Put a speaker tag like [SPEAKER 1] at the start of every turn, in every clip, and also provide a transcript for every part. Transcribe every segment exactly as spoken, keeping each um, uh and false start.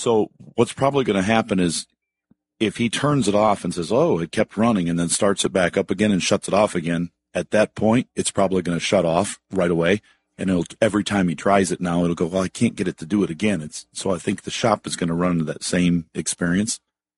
[SPEAKER 1] So what's probably going to happen is if he turns it off and says, oh, it kept running, and then starts it back up again and shuts it off again, at that point, it's probably going to shut off right away. And it'll, every time he tries it now, it'll go, well, I can't get it to do it again. It's, so I think the shop is going to run into that same experience.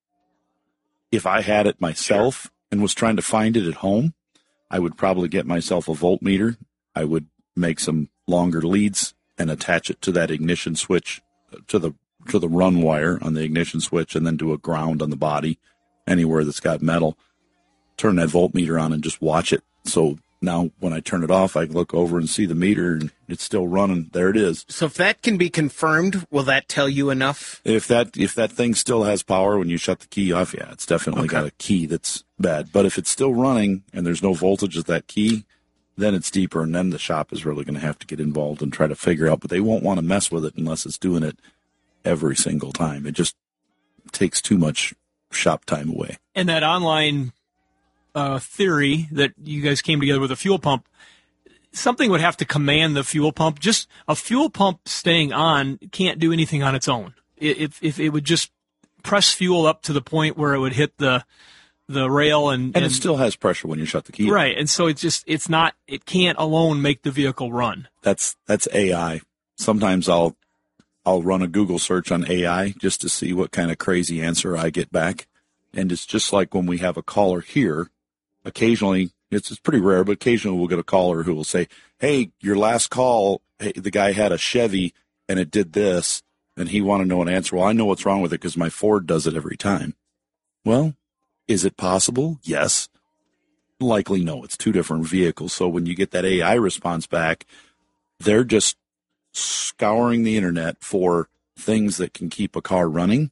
[SPEAKER 1] If I had it myself and was trying to find it at home, I would probably get myself a voltmeter. I would make some longer leads and attach it to that ignition switch, to the to the run wire on the ignition switch, and then do a ground on the body anywhere that's got metal. Turn that voltmeter on and just watch it. So now when I turn it off, I look over and see the meter, and it's still running. There it is.
[SPEAKER 2] So if that can be confirmed, will that tell you enough?
[SPEAKER 1] If that if that thing still has power when you shut the key off, yeah, it's definitely okay. Got a key that's bad. But if it's still running and there's no voltage at that key, then it's deeper, and then the shop is really going to have to get involved and try to figure out. But they won't want to mess with it unless it's doing it every single time. It just takes too much shop time away.
[SPEAKER 3] And that online uh, theory that you guys came together with a fuel pump, something would have to command the fuel pump. Just a fuel pump staying on can't do anything on its own. If if it would just press fuel up to the point where it would hit the the rail and,
[SPEAKER 1] and, and it still has pressure when you shut the key.
[SPEAKER 3] Right. And so it's just, it's not, it can't alone make the vehicle run.
[SPEAKER 1] That's, that's A I. Sometimes I'll, I'll run a Google search on A I just to see what kind of crazy answer I get back. And it's just like when we have a caller here, occasionally, it's, it's pretty rare, but occasionally we'll get a caller who will say, hey, your last call, hey, the guy had a Chevy and it did this, and he wanted to know an answer. Well, I know what's wrong with it because my Ford does it every time. Well, is it possible? Yes. Likely no. It's two different vehicles. So when you get that A I response back, they're just scouring the internet for things that can keep a car running,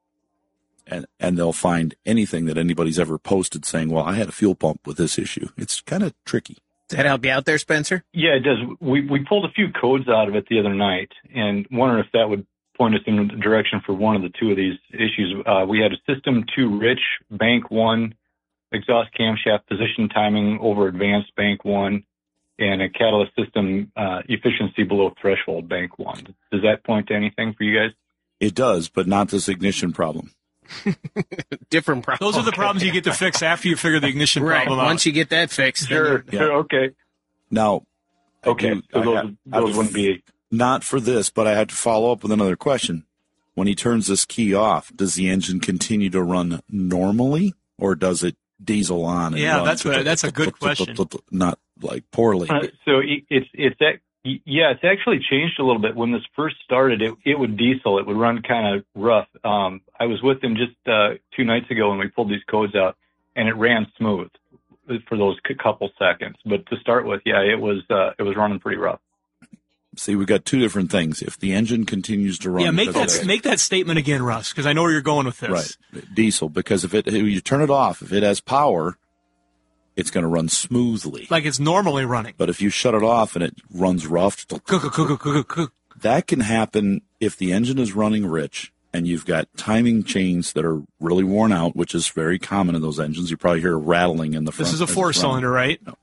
[SPEAKER 1] and and they'll find anything that anybody's ever posted saying, well, I had a fuel pump with this issue. It's kind of tricky.
[SPEAKER 2] Does that help you out there, Spencer?
[SPEAKER 4] Yeah, it does. We we pulled a few codes out of it the other night, and wondering if that would point us in the direction for one of the two of these issues. Uh, we had a system two rich, bank one, exhaust camshaft position timing over advanced, bank one, and a catalyst system uh, efficiency below threshold, bank one. Does that point to anything for you guys?
[SPEAKER 1] It does, but not this ignition problem.
[SPEAKER 2] Different problem.
[SPEAKER 3] Those are the problems you get to fix after you figure the ignition
[SPEAKER 2] right.
[SPEAKER 3] problem out.
[SPEAKER 2] Once you get that fixed.
[SPEAKER 4] Sure,
[SPEAKER 2] then...
[SPEAKER 4] sure, okay.
[SPEAKER 1] Now,
[SPEAKER 4] okay,
[SPEAKER 1] do,
[SPEAKER 4] so those,
[SPEAKER 1] have,
[SPEAKER 4] those wouldn't be...
[SPEAKER 1] Not for this, but I had to follow up with another question. When he turns this key off, does the engine continue to run normally, or does it diesel on? And
[SPEAKER 3] yeah,
[SPEAKER 1] run
[SPEAKER 3] that's what, that's a good question.
[SPEAKER 1] Not like poorly.
[SPEAKER 4] Uh, so it's it's yeah, it's actually changed a little bit. When this first started, it it would diesel. It would run kind of rough. Um, I was with him just uh, two nights ago when we pulled these codes out, and it ran smooth for those couple seconds. But to start with, yeah, it was uh, it was running pretty rough.
[SPEAKER 1] See, we've got two different things. If the engine continues to run,
[SPEAKER 3] yeah, make that make that statement again, Russ, because I know where you're going with this.
[SPEAKER 1] Right, diesel. Because if it if you turn it off, if it has power, it's going to run smoothly,
[SPEAKER 3] like it's normally running.
[SPEAKER 1] But if you shut it off and it runs rough, that can happen if the engine is running rich and you've got timing chains that are really worn out, which is very common in those engines. You probably hear rattling in the front.
[SPEAKER 3] This is a four-cylinder, right?
[SPEAKER 1] No.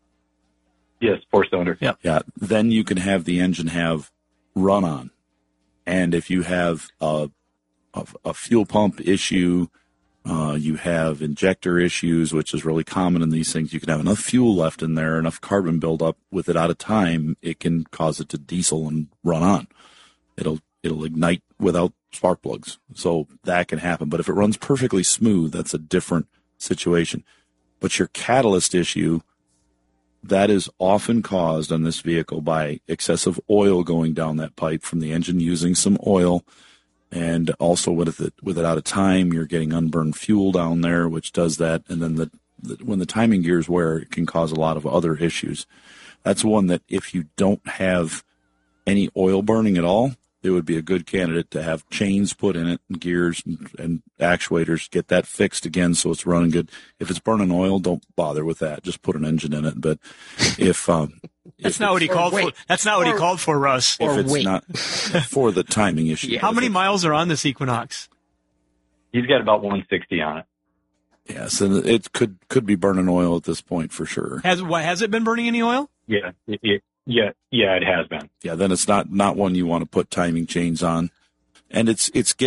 [SPEAKER 4] Yes, four-cylinder.
[SPEAKER 3] Yeah.
[SPEAKER 1] Yeah. Then you can have the engine have run-on. And if you have a, a, a fuel pump issue, uh, you have injector issues, which is really common in these things. You can have enough fuel left in there, enough carbon buildup with it out of time, it can cause it to diesel and run on. It'll it'll ignite without spark plugs. So that can happen. But if it runs perfectly smooth, that's a different situation. But your catalyst issue, that is often caused on this vehicle by excessive oil going down that pipe from the engine using some oil. And also with it, with it out of time, you're getting unburned fuel down there, which does that. And then the, the when the timing gears wear, it can cause a lot of other issues. That's one that if you don't have any oil burning at all, it would be a good candidate to have chains put in it and gears and, and actuators, get that fixed again so it's running good. If it's burning oil, don't bother with that. Just put an engine in it. But if um,
[SPEAKER 3] that's
[SPEAKER 1] if
[SPEAKER 3] not what he called
[SPEAKER 2] wait.
[SPEAKER 3] for. That's not what
[SPEAKER 2] or,
[SPEAKER 3] he called for, Russ.
[SPEAKER 1] If it's
[SPEAKER 2] wait.
[SPEAKER 1] not for the timing issue.
[SPEAKER 2] Yeah.
[SPEAKER 3] How many miles are on this Equinox?
[SPEAKER 4] He's got about one sixty on it.
[SPEAKER 1] Yes, and it could could be burning oil at this point for sure.
[SPEAKER 3] Has what has it been burning any oil?
[SPEAKER 4] Yeah, it, it, yeah, yeah, it has been.
[SPEAKER 1] Yeah, then it's not not one you want to put timing chains on, and it's it's.